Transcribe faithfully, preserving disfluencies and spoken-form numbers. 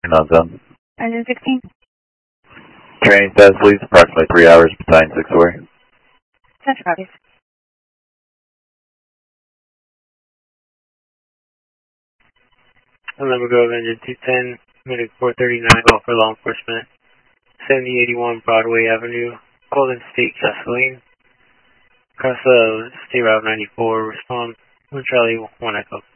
Non-zone. Engine sixteen. Training status, please. Approximately three hours, battalion six four. Central copies. Lemon Grove, engine two ten, minute four thirty-nine, call for law enforcement. seventy eighty-one Broadway Avenue, Golden State Gasoline. Across the State Route ninety-four, respond, one Charlie, one Echo.